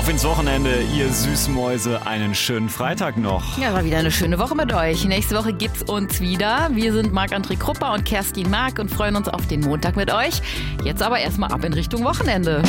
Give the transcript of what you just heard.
Auf ins Wochenende, ihr Süßmäuse. Einen schönen Freitag noch. Ja, war wieder eine schöne Woche mit euch. Nächste Woche gibt's uns wieder. Wir sind Marc-André Krupper und Kerstin Mark und freuen uns auf den Montag mit euch. Jetzt aber erstmal ab in Richtung Wochenende.